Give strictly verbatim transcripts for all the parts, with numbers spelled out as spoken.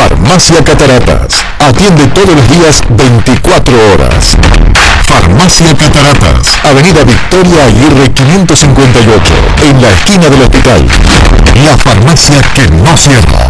Farmacia Cataratas. Atiende todos los días veinticuatro horas. Farmacia Cataratas, Avenida Victoria Aguirre quinientos cincuenta y ocho, en la esquina del hospital. La farmacia que no cierra.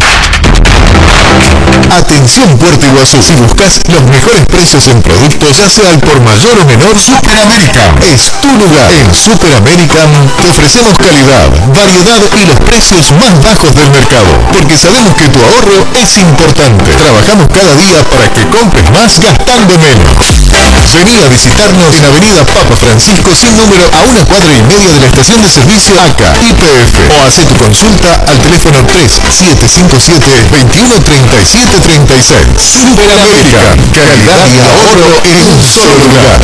Atención Puerto Iguazú, si buscas los mejores precios en productos, ya sea al por mayor o menor, Superamerican es tu lugar. En Superamerican te ofrecemos calidad, variedad y los precios más bajos del mercado, porque sabemos que tu ahorro es importante. Trabajamos cada día para que compres más gastando menos. Vení a visitarnos en Avenida Papa Francisco sin número, a una cuadra y media de la estación de servicio A C A Y P F, o hace tu consulta al teléfono tres siete cinco siete, dos uno tres siete tres seis. Superamerican, calidad y ahorro en un solo lugar.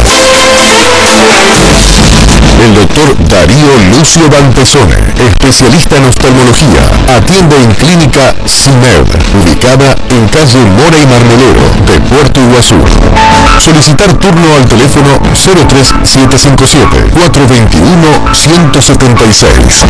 El doctor Darío Lucio Bantesone, especialista en oftalmología, atiende en Clínica CIMED, ubicada en calle Mora y Marmolero de Puerto Iguazú. Solicitar turno al teléfono cero tres siete cinco siete, cuatro dos uno, uno siete seis.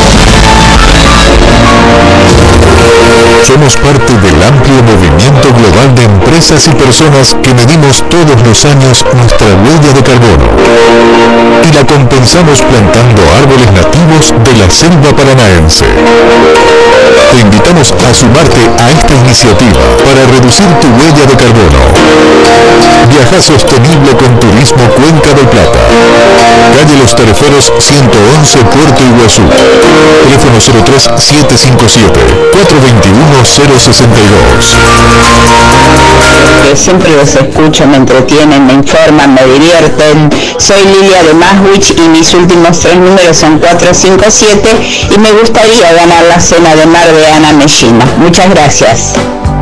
Somos parte del amplio movimiento global de empresas y personas que medimos todos los años nuestra huella de carbono y la compensamos plantando árboles nativos de la selva paranaense. Te invitamos a sumarte a esta iniciativa para reducir tu huella de carbono. Viaja sostenible con Turismo Cuenca del Plata. Calle Los Tareferos ciento once, Puerto Iguazú. Teléfono cero tres siete cinco siete, cuatro dos uno, cero seis dos. Siempre los escucho, me entretienen, me informan, me divierten. Soy Lilia de Maswich y mis últimos tres números son cuatro cinco siete y me gustaría ganar la cena de mar de Ana Mellina. Muchas gracias.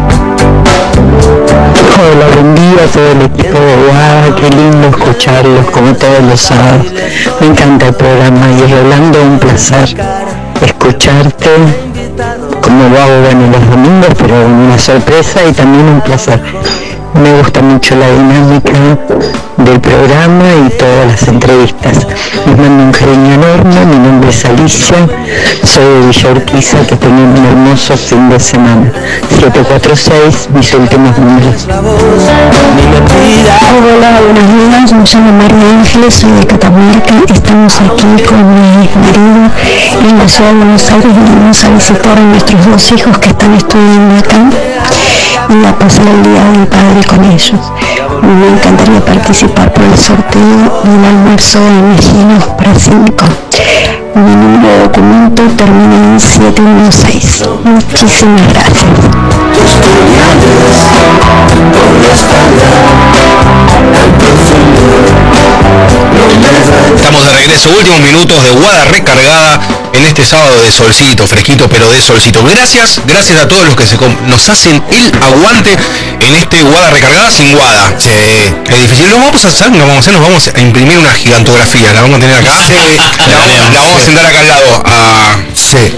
Hola, buen día a todo el equipo de Guada, qué lindo escucharlos como todos los sábados. Me encanta el programa y Rolando, un placer escucharte como lo hago bueno los domingos, pero una sorpresa y también un placer. Me gusta mucho la dinámica del programa y todas las entrevistas. Les mando un cariño enorme, mi nombre es Alicia, soy de Villa Urquiza, que tengan un hermoso fin de semana. siete cuatro seis, mis últimos números. Hola, buenos días, me llamo María Ángeles, soy de Catamarca. Estamos aquí con mi marido en la ciudad de Buenos Aires y venimos a visitar a nuestros dos hijos que están estudiando acá y a pasar el día del padre con ellos. Me encantaría participar por el sorteo del almuerzo de Mejinos para cinco. Mi número de documento termina en siete uno seis. Muchísimas gracias. Estamos de regreso, últimos minutos de Guada recargada en este sábado de solcito, fresquito, pero de solcito. Gracias, gracias a todos los que se nos hacen el aguante en este Guada recargada sin Guada. Sí. Es difícil. Lo vamos a hacer, lo vamos a hacer, nos vamos a imprimir una gigantografía, la vamos a tener acá. Sí. La, vamos, la vamos a sentar acá al lado a... Sí.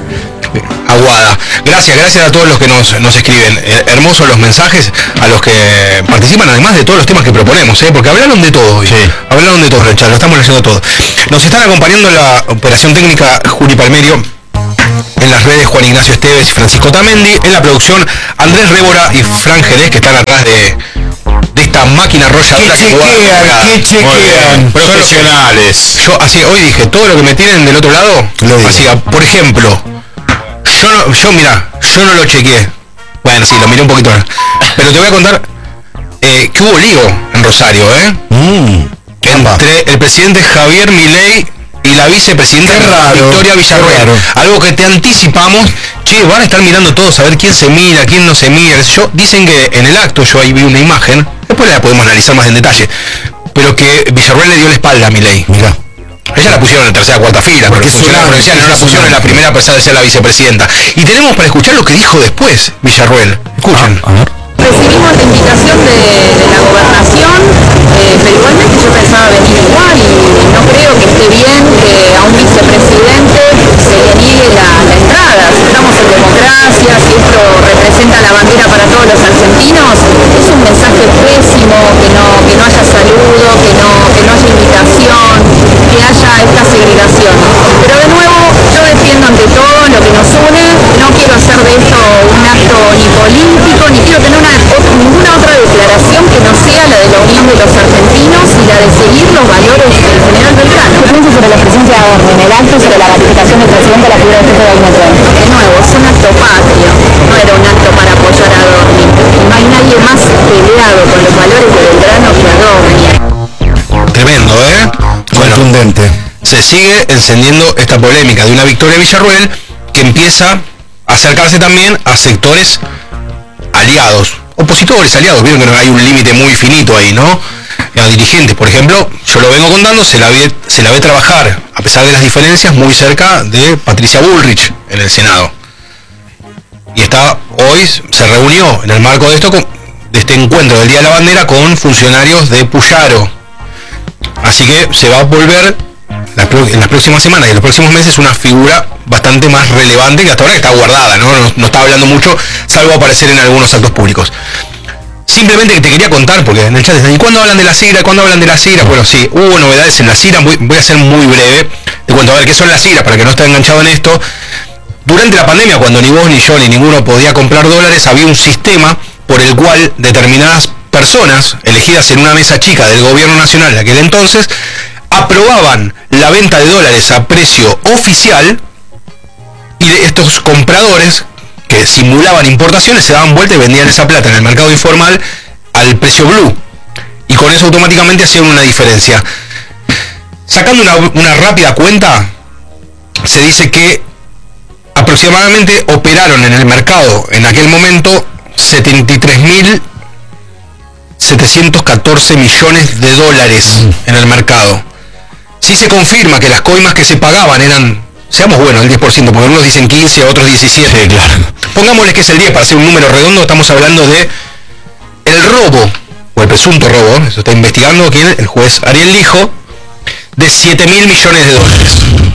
Aguada. Gracias, gracias a todos los que nos, nos escriben. Eh, hermosos los mensajes, a los que participan, además de todos los temas que proponemos, ¿eh? Porque hablaron de todo hoy. Sí. Hablaron de todo, Richard, lo estamos leyendo todo. Nos están acompañando en la operación técnica Juli Palmerio, en las redes Juan Ignacio Esteves y Francisco Tamendi, en la producción Andrés Rébora y Fran Jerez, que están atrás de, de esta máquina arrolladora. ¿Qué chequean? ¿Qué chequean? Profesionales. Yo así, hoy dije, todo lo que me tienen del otro lado, lo así, por ejemplo, yo no, yo mira, yo no lo chequeé. Bueno, sí, lo miré un poquito. Pero te voy a contar eh, que hubo lío en Rosario, ¿eh? Mm, Entre el presidente Javier Milei y la vicepresidenta Victoria Villarruel. Algo que te anticipamos. Che, van a estar mirando todos a ver quién se mira, quién no se mira. Yo, dicen que en el acto, yo ahí vi una imagen, después la podemos analizar más en detalle, pero que Villarruel le dio la espalda a Milei. Mira. Ella la pusieron en tercera o cuarta fila, porque es una provincial, no la pusieron en la primera pesada de ser la vicepresidenta. Y tenemos para escuchar lo que dijo después Villarruel. Escuchen. Ah, a ver. Recibimos la invitación de, de la gobernación, eh, pero igualmente yo pensaba venir igual y no creo que esté bien que a un vicepresidente se le niegue la, la entrada. Si estamos en democracia, si esto representa la bandera para todos los argentinos, es un mensaje pésimo que no, que no haya saludo, que no, que no haya invitación, que haya esta segregación. Pero de nuevo, yo defiendo ante todo lo que nos une, no quiero hacer de esto un acto ni político ni quiero tener una, otra, ninguna otra declaración que no sea la de la unión de los argentinos y la de seguir los valores del general Belgrano. ¿Qué piensa sobre la presencia de Orni en el acto sobre la ratificación del presidente de la figura del jefe de gabinete? De nuevo, es un acto patrio, no era un acto para apoyar a Adorni. No hay nadie más peleado con los valores de Belgrano que Adorni. Tremendo, ¿eh? Bueno, contundente. Se sigue encendiendo esta polémica de una Victoria Villarruel que empieza a acercarse también a sectores aliados, opositores, aliados. Vieron que no hay un límite muy finito ahí, ¿no? A dirigentes, por ejemplo, yo lo vengo contando, se la ve, se la ve trabajar, a pesar de las diferencias, muy cerca de Patricia Bullrich en el Senado. Y está, hoy se reunió en el marco de esto, con, de este encuentro del Día de la Bandera, con funcionarios de Puyaro. Así que se va a volver la, en las próximas semanas y en los próximos meses una figura bastante más relevante, que hasta ahora está guardada, ¿no? No, no está hablando mucho, salvo aparecer en algunos actos públicos. Simplemente que te quería contar, porque en el chat están, ¿y cuándo hablan de la CIRA? ¿Cuándo hablan de la CIRA? Bueno, sí, hubo novedades en la CIRA, voy, voy a ser muy breve, te cuento a ver qué son las CIRA, para que no esté enganchado en esto. Durante la pandemia, cuando ni vos, ni yo, ni ninguno podía comprar dólares, había un sistema por el cual determinadas personas, elegidas en una mesa chica del gobierno nacional de aquel entonces, aprobaban la venta de dólares a precio oficial, y de estos compradores que simulaban importaciones se daban vuelta y vendían esa plata en el mercado informal al precio blue, y con eso automáticamente hacían una diferencia. Sacando una, una rápida cuenta, se dice que aproximadamente operaron en el mercado en aquel momento setenta y tres mil setecientos catorce millones de dólares en el mercado. Si se confirma que las coimas que se pagaban eran, seamos buenos, el diez por ciento, porque algunos dicen quince, otros diecisiete, claro. Pongámosle que es el diez para hacer un número redondo, estamos hablando de el robo, o el presunto robo, eso está investigando que el juez Ariel Lijo, de siete mil millones de dólares.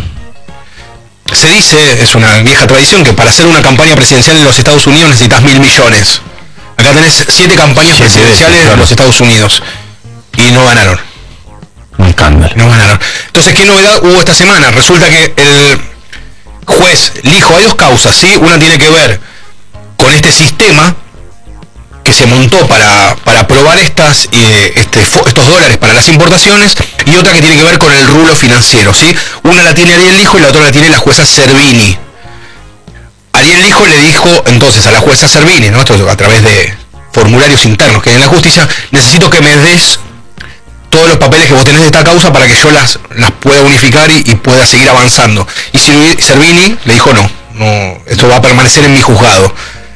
Se dice, es una vieja tradición, que para hacer una campaña presidencial en los Estados Unidos necesitas mil millones. Acá tenés siete campañas presidenciales en los Estados Unidos y no ganaron. Un escándalo. No ganaron. Entonces, ¿qué novedad hubo esta semana? Resulta que el juez Lijo, hay dos causas, ¿sí? Una tiene que ver con este sistema que se montó para, para aprobar estas, eh, este, estos dólares para las importaciones, y otra que tiene que ver con el rulo financiero, ¿sí? Una la tiene Ariel Lijo y la otra la tiene la jueza Servini. Ariel Lijo le dijo entonces a la jueza Servini, ¿no? Esto a través de formularios internos que hay en la justicia: necesito que me des todos los papeles que vos tenés de esta causa para que yo las, las pueda unificar y, y pueda seguir avanzando. Y Servini le dijo no, no, esto va a permanecer en mi juzgado.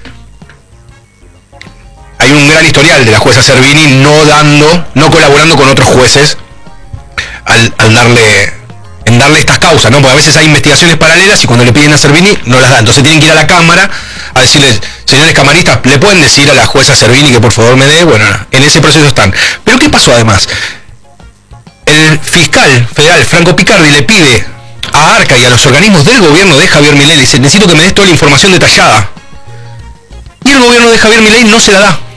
Hay un gran historial de la jueza Servini no dando, no colaborando con otros jueces al, al darle, en darle estas causas, ¿no? Porque a veces hay investigaciones paralelas y cuando le piden a Servini no las da. Entonces tienen que ir a la cámara a decirles, señores camaristas, ¿le pueden decir a la jueza Servini que por favor me dé? Bueno, en ese proceso están. Pero ¿qué pasó además? El fiscal federal Franco Picardi le pide a ARCA y a los organismos del gobierno de Javier Milei, le dice, necesito que me des toda la información detallada. Y el gobierno de Javier Milei no se la da.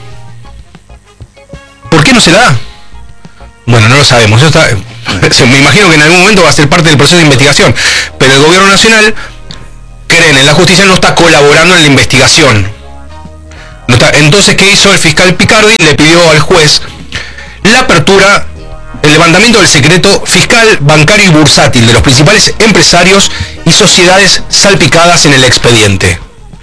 ¿Por qué no se la da? Bueno, no lo sabemos. Yo está, me imagino que en algún momento va a ser parte del proceso de investigación. Pero el gobierno nacional, creen en la justicia, no está colaborando en la investigación. No está. Entonces, ¿qué hizo el fiscal Picardi? Le pidió al juez la apertura, el levantamiento del secreto fiscal, bancario y bursátil de los principales empresarios y sociedades salpicadas en el expediente.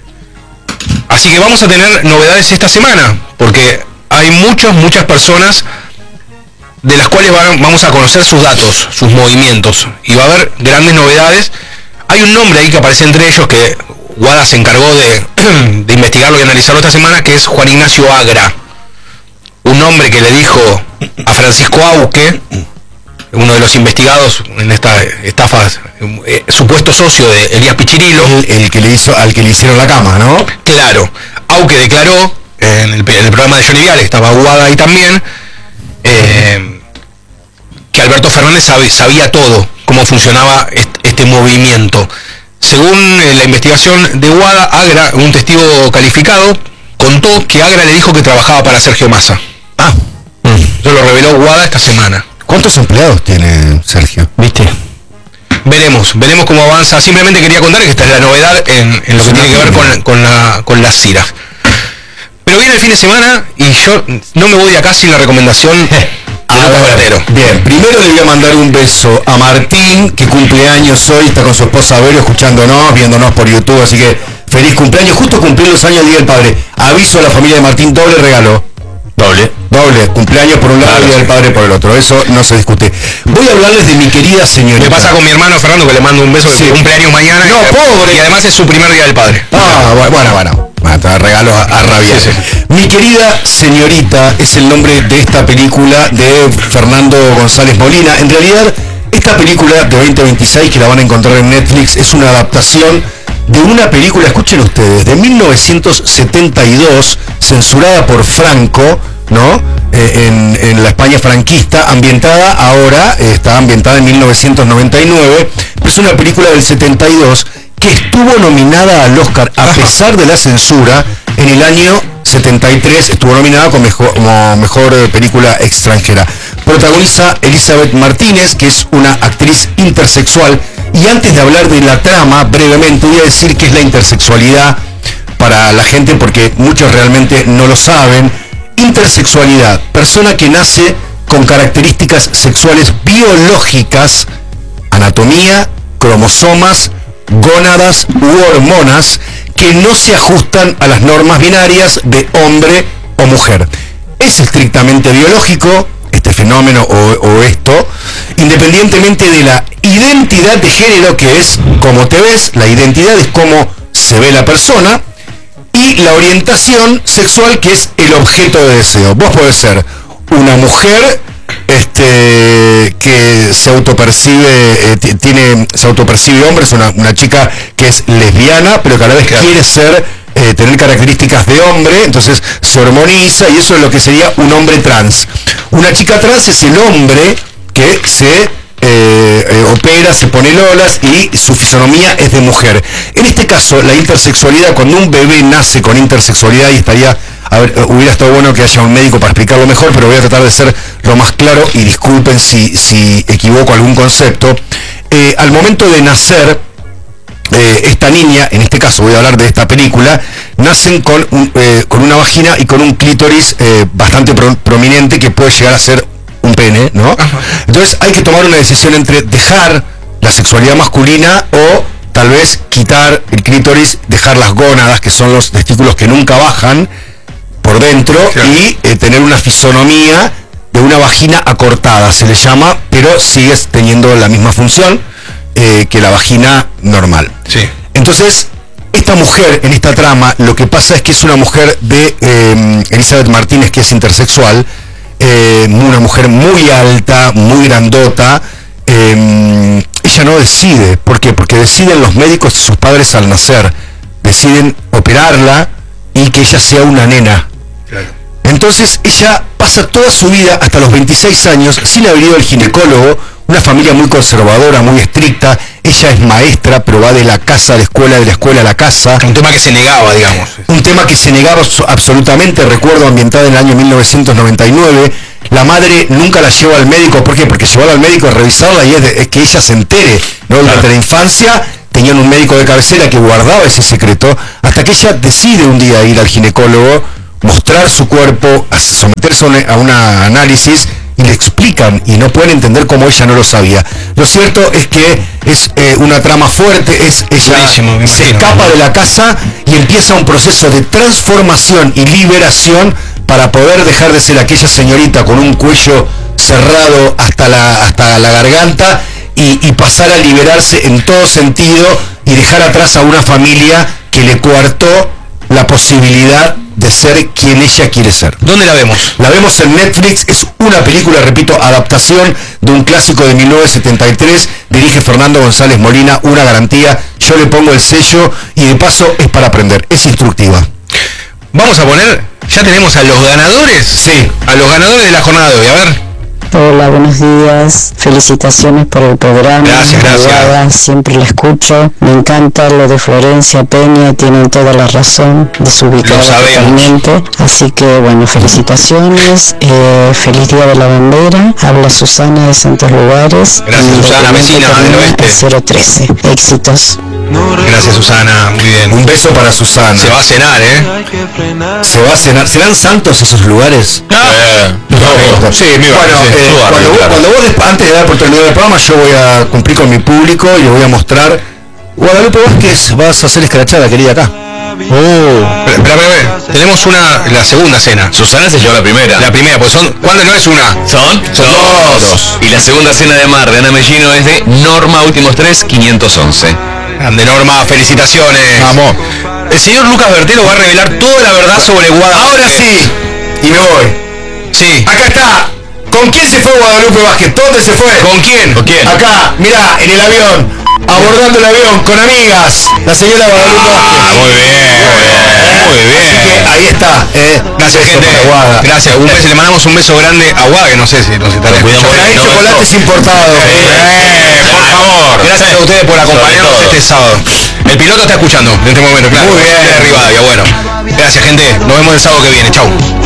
Así que vamos a tener novedades esta semana, porque hay muchas, muchas personas de las cuales van, vamos a conocer sus datos, sus movimientos, y va a haber grandes novedades. Hay un nombre ahí que aparece entre ellos que Guada se encargó de, de investigarlo y analizarlo esta semana, que es Juan Ignacio Agra, un hombre que le dijo a Francisco Auque, uno de los investigados en esta estafa, eh, supuesto socio de Elías Pichirilo, el, el que le hizo, al que le hicieron la cama, ¿no? Claro. Auque declaró en el, en el programa de Johnny Viale, estaba Guada ahí también, eh, que Alberto Fernández sabe, sabía todo, cómo funcionaba este, este movimiento. Según eh, la investigación de Guada, Agra, un testigo calificado, contó que Agra le dijo que trabajaba para Sergio Massa. Ah, eso lo reveló Guada esta semana. ¿Cuántos empleados tiene Sergio? ¿Viste? Veremos, veremos cómo avanza. Simplemente quería contar que esta es la novedad en, en lo que tiene que ver con, con la con las CIRA. Pero bien. viene el fin de semana y yo no me voy de acá sin la recomendación de Lucas Bratero. Bien, primero le voy a mandar un beso a Martín, que cumple años hoy, está con su esposa Vero escuchándonos, viéndonos por YouTube, así que feliz cumpleaños, justo cumplió los años del Día del Padre. Aviso a la familia de Martín, doble regalo. Doble, doble, cumpleaños por un lado y Día del Padre por el otro, eso no se discute. Voy a hablarles de mi querida señorita. Me pasa con mi hermano Fernando, que le mando un beso, que sí. Cumpleaños mañana. No, y, pobre. Y además es su primer Día del Padre. Ah, bueno, bueno. Bueno, regalos a, a rabiar. Sí, sí. Mi querida señorita es el nombre de esta película de Fernando González Molina. En realidad, esta película de veinte veintiséis, que la van a encontrar en Netflix, es una adaptación de una película, escuchen ustedes, de mil novecientos setenta y dos, censurada por Franco, ¿no? Eh, en, en la España franquista, ambientada ahora, eh, está ambientada en mil novecientos noventa y nueve, pero es una película del setenta y dos que estuvo nominada al Oscar a pesar de la censura. En el año setenta y tres estuvo nominada como mejor, como mejor película extranjera. Protagoniza Elizabeth Martínez, que es una actriz intersexual. Y antes de hablar de la trama, brevemente voy a decir qué es la intersexualidad para la gente, porque muchos realmente no lo saben. Intersexualidad, persona que nace con características sexuales biológicas, anatomía, cromosomas, gónadas u hormonas que no se ajustan a las normas binarias de hombre o mujer. Es estrictamente biológico este fenómeno o, o esto, independientemente de la identidad de género, que es cómo te ves. La identidad es cómo se ve la persona, y la orientación sexual, que es el objeto de deseo. Vos podés ser una mujer este que se autopercibe, eh, tiene, se autopercibe hombre, es una, una chica que es lesbiana, pero que a la vez quiere ser, eh, tener características de hombre, entonces se hormoniza, y eso es lo que sería un hombre trans. Una chica trans es el hombre que se eh, eh, opera, se pone lolas y su fisonomía es de mujer. En este caso, la intersexualidad, cuando un bebé nace con intersexualidad, y estaría, a ver, hubiera estado bueno que haya un médico para explicarlo mejor, pero voy a tratar de ser lo más claro, y disculpen si, si equivoco algún concepto. Eh, al momento de nacer, eh, esta niña, en este caso voy a hablar de esta película, nacen con, un, eh, con una vagina y con un clítoris eh, bastante pro, prominente, que puede llegar a ser un pene, ¿no? Ajá. Entonces hay que tomar una decisión entre dejar la sexualidad masculina o tal vez quitar el clítoris, dejar las gónadas, que son los testículos que nunca bajan por dentro, claro, y eh, tener una fisonomía de una vagina acortada, se le llama, pero sigues teniendo la misma función eh, que la vagina normal. Sí. Entonces, esta mujer en esta trama, lo que pasa es que es una mujer de eh, Elizabeth Martínez, que es intersexual, eh, una mujer muy alta, muy grandota. Eh, ella no decide. ¿Por qué? Porque deciden los médicos y sus padres al nacer. Deciden operarla y que ella sea una nena. Claro. Entonces ella pasa toda su vida, hasta los veintiséis años, sin haber ido al ginecólogo. Una familia muy conservadora, muy estricta. Ella es maestra, pero va de la casa a la escuela, de la escuela a la casa. Un tema que se negaba, digamos. Un tema que se negaba absolutamente. Recuerdo, ambientada en el año mil novecientos noventa y nueve. La madre nunca la lleva al médico. ¿Por qué? Porque llevarla al médico a revisarla y es, de, es que ella se entere, ¿no? Durante claro. la infancia tenían un médico de cabecera que guardaba ese secreto, hasta que ella decide un día ir al ginecólogo, mostrar su cuerpo, someterse a un análisis, y le explican, y no pueden entender cómo ella no lo sabía. Lo cierto es que es eh, una trama fuerte. Es ella Buenísimo, se escapa de la casa y empieza un proceso de transformación y liberación para poder dejar de ser aquella señorita con un cuello cerrado hasta la, hasta la garganta y, y pasar a liberarse en todo sentido, y dejar atrás a una familia que le coartó la posibilidad de ser quien ella quiere ser. ¿Dónde la vemos? La vemos en Netflix. Es una película, repito, adaptación de un clásico de mil novecientos setenta y tres. Dirige Fernando González Molina, una garantía. Yo le pongo el sello, y de paso es para aprender, es instructiva. Vamos a poner, ya tenemos a los ganadores. Sí. A los ganadores de la jornada de hoy, a ver. Hola, buenos días. Felicitaciones por el programa. Gracias, gracias. Abogada, siempre la escucho. Me encanta lo de Florencia Peña. Tienen toda la razón, desubicada totalmente. Así que, bueno, felicitaciones. Eh, feliz Día de la Bandera. Habla Susana de Santos Lugares. Gracias, Susana, vecina del oeste. cero trece. Éxitos. Gracias, Susana, muy bien. Un beso para Susana. Se va a cenar, ¿eh? Se va a cenar. ¿Serán santos esos lugares? Eh, no, sí, mi Bueno, sí, eh, tu barrio, cuando, vos, claro. cuando vos, des- antes de dar por terminado el programa, yo voy a cumplir con mi público y les voy a mostrar. Guadalupe Vázquez, vas a ser escrachada, querida, acá. Oh, espera, espera, espera. Tenemos una, la segunda cena. Susana se llevó la primera. La primera, pues son, ¿cuántas no es una? Son Son dos. dos. Y la segunda cena de mar de Ana Mellino es de Norma Últimos Tres, quinientos once. Grande Norma, felicitaciones. Vamos. El señor Lucas Bertelo va a revelar toda la verdad sobre Guadalupe. Ahora sí, y me voy. Sí. Acá está. ¿Con quién se fue Guadalupe Vázquez? ¿Dónde se fue? ¿Con quién? ¿Con quién? Acá, mirá, en el avión, abordando el avión, con amigas, la señora Guadalupe Vázquez. Muy bien, muy bien. Así que ahí está, eh. Gracias, Beso gente. para Guada. Gracias. Un beso, le mandamos un beso grande a Guada, que no sé si nos estará escuchando. Trae no, chocolates importados. Eh, por favor. Gracias a ustedes por acompañarnos este sábado. El piloto está escuchando en este momento, claro. Muy bien. De Rivadavia, bueno. Gracias, gente. Nos vemos el sábado que viene. Chau.